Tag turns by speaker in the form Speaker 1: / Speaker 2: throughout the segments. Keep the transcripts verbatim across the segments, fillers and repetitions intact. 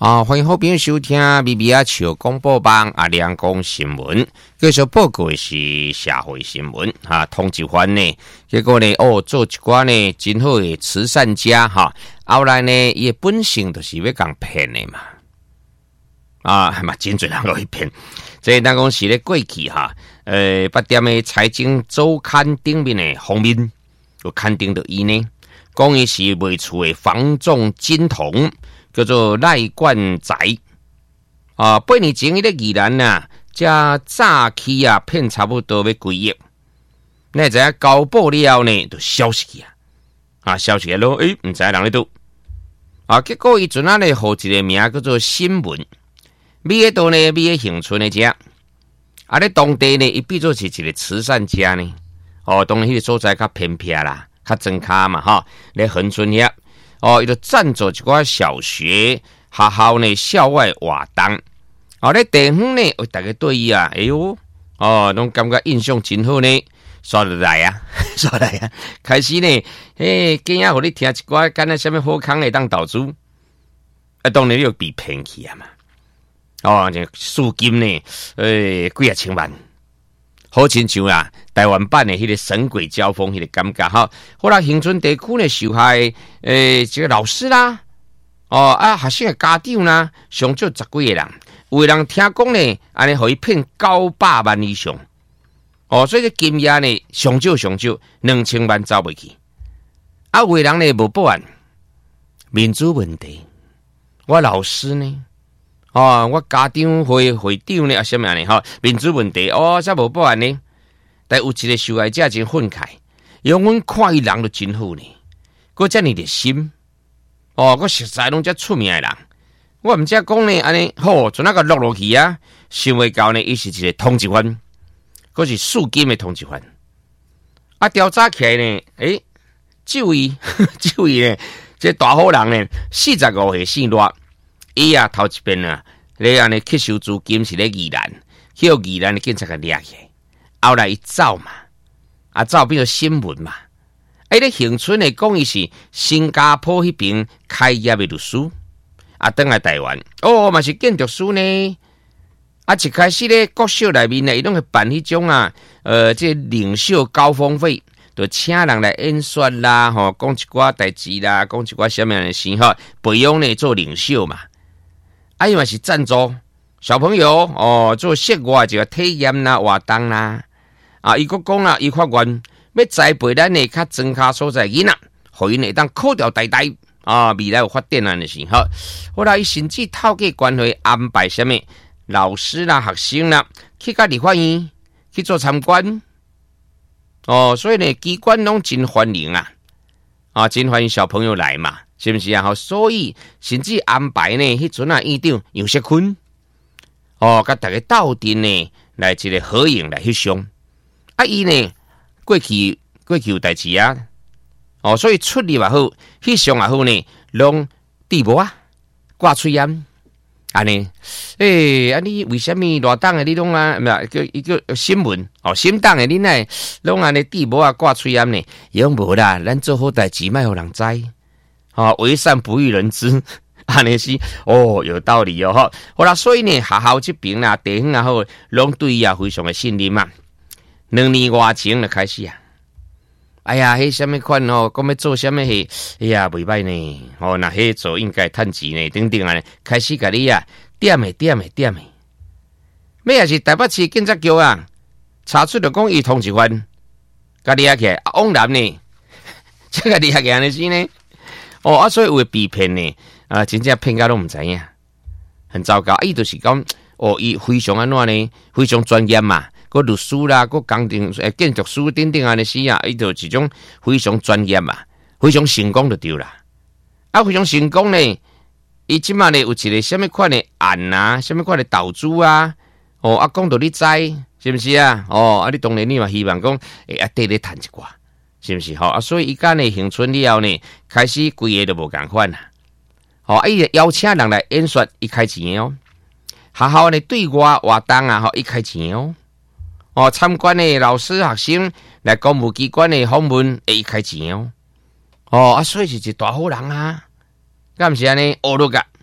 Speaker 1: 啊，欢迎好朋友收听 B B 啊笑广播网啊，亮讲新闻。继续报告的是社会新闻哈，通缉犯呢，结果呢，哦，做一寡呢真好的慈善家哈，后来呢，伊本性就是要讲骗的嘛，啊，嘛真侪人落去骗。这咱讲是咧过去哈，呃，八点的财经周刊顶面的封面有刊登到伊呢，讲伊是卖厝的房仲金童。叫做赖冠仔啊，八年前伊咧宜兰呐，加诈欺啊，骗差不多要几亿。那知影交保了呢，就消失去啊，啊，消失去咯，诶，唔知人咧倒啊，结果伊阵啊咧，号一个名叫做新闻，美喺度呢，美喺恒春的遮，啊咧当地呢，伊变做是一个慈善家呢，哦，当然迄个所在较偏僻啦，较真卡嘛，哈，咧恒春遐。哦，伊就赞助一寡小学、学校呢校外活动，哦，咧地方呢，大家对伊啊，哎呦，哦，拢感觉印象真好呢，刷落来啊，刷来啊，开始呢，诶，今仔互你听一寡，干那什么好康的当投资，啊，当然你又被骗去啊嘛，哦，这赎金呢，诶，几啊千万。好亲像啊，台湾版的迄个神鬼交锋迄个感觉哈。后来恒春地区呢受害诶，这个老师啦，哦啊，学生的家长啦，上少十几个人，有的人听讲呢，安尼互伊骗九百万以上，哦，所以这金额呢上少上少两千万走袂去。啊，有的人呢无报案，民主问题，我老师呢？哦，我家长会会长呢啊，什么样呢？哈，民主问题哦，才无报案呢。但有一个受害者真愤慨，因为阮看伊人都真好呢，佫遮尔热心，哦，佫实在拢遮出名的人。我毋知讲呢，安尼好，就那个落落去啊，想袂到呢，伊是一个通缉犯，佫是赎金的通缉犯。啊，调查起来呢，诶，就伊就伊呢，这大好人呢，四十五岁姓罗。伊啊头一遍啊，咧安尼吸收资金是咧宜兰，去到宜兰的警察给抓起来，后来伊走嘛，啊走变做新闻嘛。啊，咧恒春的讲伊是新加坡迄边开业的律师，啊，倒来台湾，哦嘛是建筑师呢。啊，一开始咧国小内面呢，伊拢会办迄种啊，呃，这领袖高峰会。就请人来演说啦，吼，讲一寡代志啦，讲一寡什么样的事吼，培养呢做领袖嘛。啊，因为是赞助小朋友哦，做室外一个体验啦、活动啦。啊，伊佫讲啦，伊发愿要栽培咱的较庄卡所在囡仔，互因会当靠掉代代啊，未来有发展啊的时候，后来伊甚至透过关系安排什么老师啦、学生啦，去甲立法院去做参观。哦，所以呢，机关拢真欢迎啊，啊，真欢迎小朋友来嘛，是不是啊？所以甚至安排呢，迄阵啊，院长杨锡坤，哦，甲大家斗阵呢，来一个合影来翕相。啊，伊呢，过去过去有代志啊，哦，所以出力也好，翕相也好呢，拢地无啊，挂喙烟。安尼，诶、欸，啊你为什么热党的你拢啊，唔係叫一个新闻哦，新党的你呢，拢安尼地无啊挂喙烟呢？用无啦，咱做好代志，莫互人知，哦，为善不欲人知，安尼是哦，有道理哦，吼，好啦，所以呢，学校这边啦，地方也好，拢对伊啊非常的信任嘛。两年外前就开始啊，哎呀，迄什么款哦，讲要做什么戏，哎呀，袂歹呢。哦，那迄做应该趁钱呢，等等啊，开始甲你啊，点诶点诶点诶。尾也是台北市警察局啊，查出着讲伊通缉犯，甲你啊起来，枉然呢，这个你啊安尼是呢。哦，啊，所以有会被骗呢，啊，真正骗到拢毋知影，很糟糕。伊、啊、就是讲，哦，伊非常安怎呢？非常专业嘛。个律师啦，个工程诶建筑师等等安尼是啊，伊就一种非常专业嘛，非常成功就对啦。啊，非常成功呢，伊即马呢有一个什么款的案啊，什么款的投资啊，哦，啊讲到你知是不是啊？哦，啊你当然你嘛希望讲诶啊缀咧谈一寡，是不是？吼、哦、啊，所以伊家呢恒春了后呢，开始规个都无共款啦。哦，啊伊邀请人来演说，伊开钱哦。学校呢对外活动啊，吼伊开钱哦。哦，参观的老师、学生来公务机关的访问，会开钱哦。哦，啊，所以是一大好人啊，敢是安尼学落个，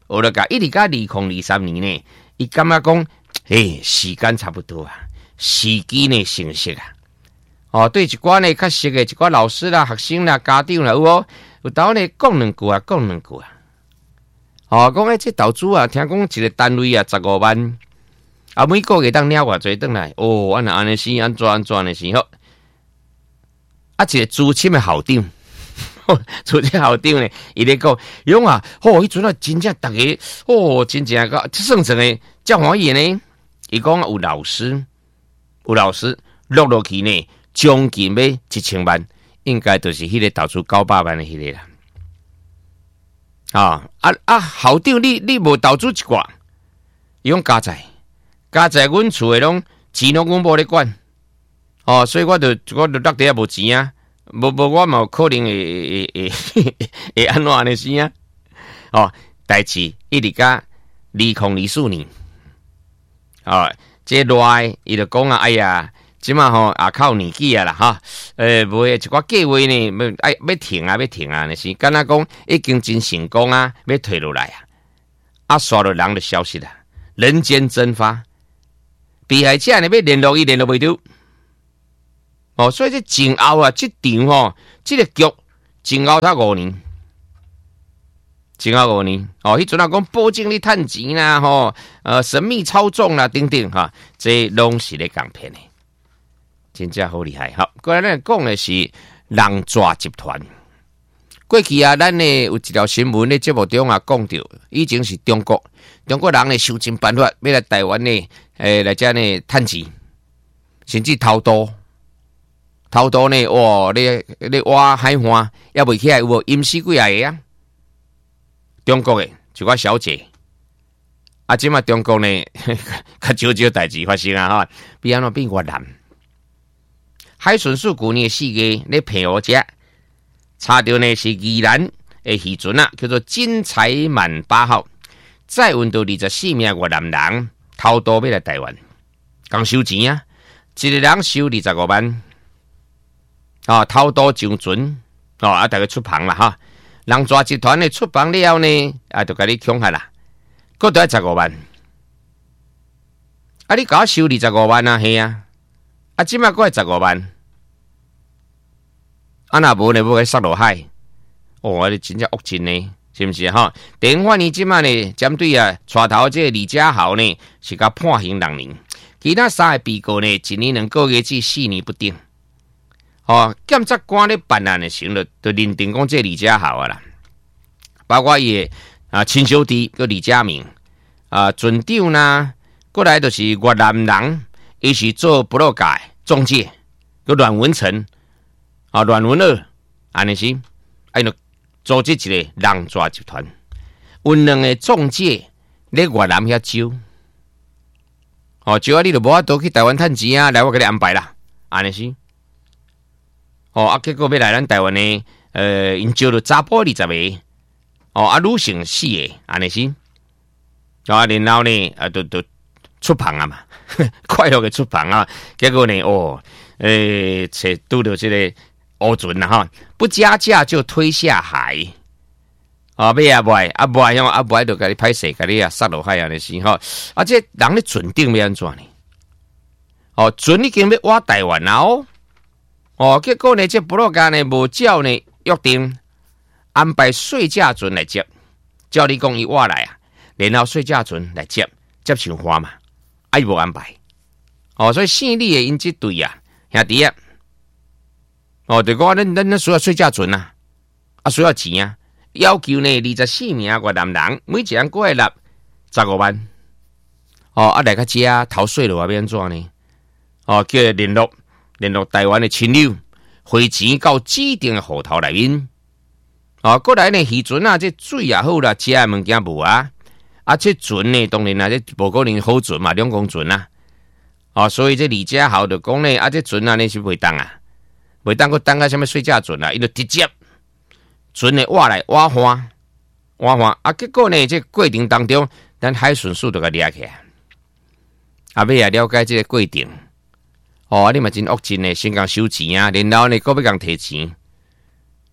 Speaker 1: 学了甲一直甲二零二三年呢，伊感觉讲，诶，时间差不多啊，时机呢成熟啊。哦，对一寡呢较熟的一寡老师啦、学生啦、家长啦，有哦，有当呢讲两句啊，讲两句啊。哦，讲诶，这投资啊，听讲一个单位啊，十五万，啊，每个月当领偌济转来，哦，安那安尼是安怎安怎的是好。啊，一个资深的校长，资深校长呢，伊咧讲，用啊，哦，迄阵啊，真正逐个，哦，真正个算成诶，真欢喜呢。伊讲有老师，有老师落落去呢。将近要一千万，应该就是迄个投资九百万的迄个啦。啊啊啊！校长，你你无投资一寡，伊讲家财，家财阮厝诶拢钱拢阮某咧管，哦，所以我就我就落地也无钱啊，无无我嘛有可能会会会会安怎安尼生啊？哦，代志一直甲二零二四年，哦，这赖伊就讲啊，哎呀。即嘛吼也靠年纪啊啦哈，诶、呃，无一寡计划呢，要爱要停啊，要停啊，那是敢若讲已经真成功啊，要退落来啊，啊，刷到人的消息啦，人间蒸发，被害者呢要联络伊联络袂到，哦，所以这前后啊，这场吼，这个局前后才五年，前后五年，哦，迄阵啊讲保证你趁钱啦，吼，呃，神秘操纵啦，等等哈，这拢是咧讲骗的。真正好厉害！好，过来咱讲的是人抓集团。过去啊，咱呢有一条新闻咧节目中啊讲到，以前是中国中国人呢想尽办法要来台湾呢，诶来遮呢趁钱，甚至偷渡，偷渡呢哇，咧咧挖海岸也未起来，有无淹死几啊个啊？中国的一寡小姐，啊，即嘛中国呢较少少代志发生啊哈，比安怎变越南？海巡署旧年的四月咧骗我者，查到呢是宜兰的渔船啊，叫做金财满八号，载运到二十四名越南人偷渡要来台湾，讲收钱啊，一个人收二十五万，啊，偷渡上船，哦啊，大家出棚啦哈，人抓集团的出棚了呢，啊，就甲你恐吓啦，搁多十五万，啊，你搞收二十五万啊，系啊。啊，即摆过十五万，啊那无呢，要给杀落海，哦，你真正恶尽呢，是不是哈？电话呢，即摆呢，针对啊，带头这李家豪呢，是甲判刑两年，其他三个被告呢，一年两个月至四年不定。哦，检察官咧办案的时候，就认定讲这李家豪啊啦，包括伊啊亲兄弟个李家明啊，船长啦，过来就是越南人。伊是做布洛格中介，个阮文成啊，阮文二，安尼是，哎喏，组织一个人抓集团，有两个中介咧越南遐招，哦，招啊，你就无法度去台湾趁钱啊，来我给你安排啦，安尼是，哦啊，结果要来咱台湾呢，呃，因招了查甫二十个，哦啊，女性四个，安尼是，啊，然后呢，啊，都都出棚啊嘛。快乐的出棚啊！结果呢，哦，诶，找拄到这个乌船啦哈，不加价就推下海，啊，买啊买啊买用啊买就甲你歹势，甲你啊杀落海啊的时候，啊，这人咧船顶要安怎呢？哦，船已经要挖台湾啦哦，哦，结果呢，这布洛格呢无照呢约定安排税价船来接，照你讲伊挖来啊，然后税价船来接接上花嘛。伊无安排，哦，所以胜利的因即队啊，兄弟啊，哦，就讲咱咱咱需要睡觉船啊，啊需要钱啊，要求呢二十四名越南人，每一人过来纳十五万，哦，啊来个遮逃税了啊，要安怎呢？哦，叫联络联络台湾的亲友，汇钱到指定的户头内面，哦，过来呢渔船啊，这水也好啦，食的物件无啊。啊，这船呢，当然啦，这无可能好船嘛，两公船啊，哦，所以这李家豪就讲呢，啊，这船啊，呢是袂当啊，袂当个当个什么水价船啊，伊就直接船呢挖来挖花，挖花啊，结果呢，这过程当中，咱海巡署就甲抓起来，啊，要也了解这个过程，哦，你嘛真恶尽呢，先讲收钱啊，然后呢，搁要讲提钱，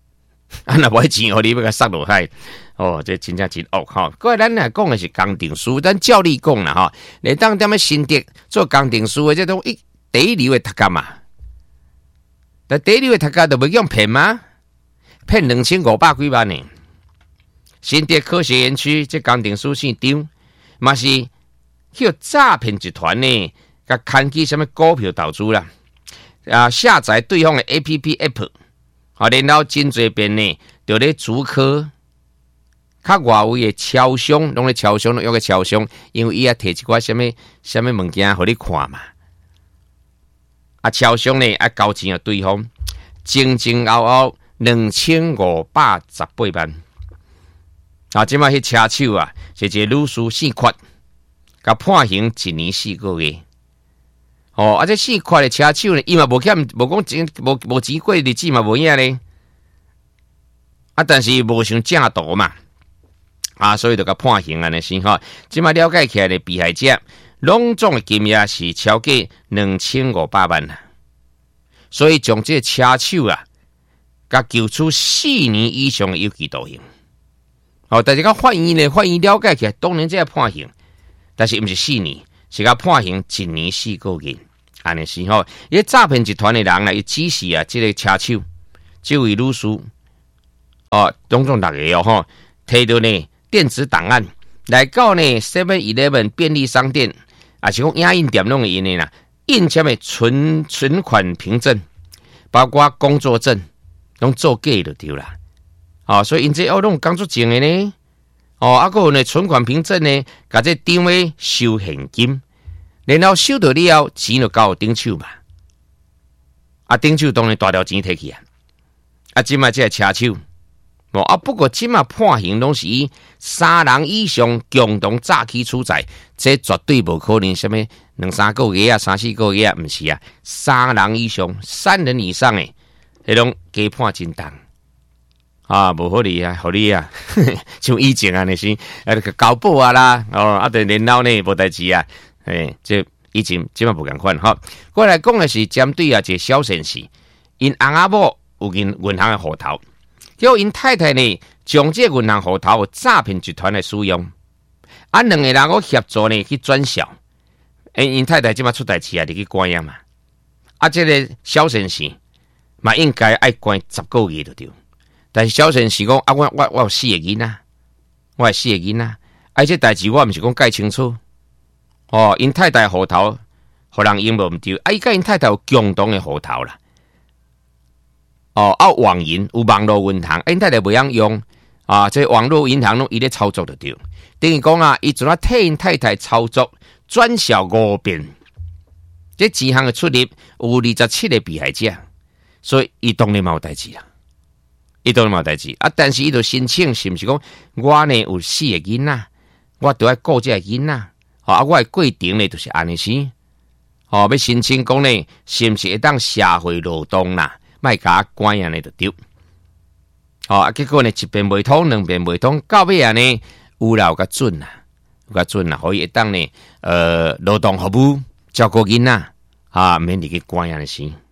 Speaker 1: 啊，若无钱，互你要甲塞落海。哦，这真正真恶吼！各位，咱来讲的是工程师，咱照你讲啦吼。你当踮咧新竹做工程师的，这种一第一流的读家嘛，但第一流的读家都袂用骗吗？骗两千五百几万呢？新竹科学园区这工程师姓张，嘛是叫诈骗集团呢，甲牵起什么股票投资啦？啊，下载对方的 A P P app， 啊，然后真侪遍呢，就咧主科。较外围的超商，拢咧超商，用个超商，因为伊也摕一寡什么什么物件互你看嘛。啊，超商呢啊交钱啊对方，前前后后两千五百十八万。啊，即摆迄车手啊，是一个女士姓阙，甲判刑一年四个月。哦，啊，这姓阙的车手呢，伊嘛无欠，无讲钱，无无钱过日子嘛无影咧。啊，但是无想正道嘛。啊，所以就甲判刑安尼先吼。即马了解起来的被害者，拢总的金额是超过两千五百万啦。所以将这车手啊，甲求处四年以上的有期徒刑。哦，但是甲法院呢，法院了解起来，当然这个判刑，但是毋是四年，是甲判刑一年四个月。安尼先吼，伊诈骗集团的人呢，伊指示啊，这个车手，这位女士，哦，拢总六个哦吼，摕到呢。电子档案来到呢 seven eleven 便利商店，啊，是讲影印店拢会印的啦，印签的存存款凭证，包括工作证，拢做假就对啦。哦，所以因这要弄工作证的呢，哦，啊，还有呢存款凭证呢，甲这张为收现金，然后收到了后，钱就交顶手嘛。啊，顶手当然大条钱摕去啊，啊，即卖这车手。哦啊，不过即马判刑拢是以三人以上共同诈欺处宰，这绝对无可能什么两三个月啊、三四个月啊，毋是啊，三人以上、三人以上诶，迄种加判真重啊，无好理啊，互你啊，像以前安尼是啊，个交保啊啦，哦啊，对然后呢无代志啊，诶，这以前即马无共款吼。过来讲的是针对啊，这小城市，因翁仔某有因银行诶户头。叫因太太呢，将这银行户头诈骗集团来使用，啊，两个人我协助呢去转销，因因太太即马出代志啊，就去关押嘛，啊，这个小城市嘛应该爱关十个月就对，但是小城市讲啊，我我我有四个囡仔，我有四个囡仔，啊，这代志我毋是讲解清楚，哦，因太太户头互人用无毋对，啊，伊甲因太太有共同的户头啦。哦，啊，网银有网络银行，因太太袂晓用啊，这网络银行拢伊咧操作就对。等于讲啊，伊阵啊替因太太操作转销五遍，这钱项的出入有二十七个被害者，所以伊当然嘛有代志啦，伊当然嘛有代志啊。但是伊就申请是毋是讲我呢有四个囡仔，我都要顾这个囡仔，啊，我的过程呢就是安尼先，哦，要申请讲呢是毋是会当社会劳动啦？卖甲关安尼就对，哦啊，结果呢一遍未通，两遍未通，到尾啊呢有啦有较准啦，有较准啦，可以会当呢呃劳动服务照顾囡仔啊，免入去关安尼先。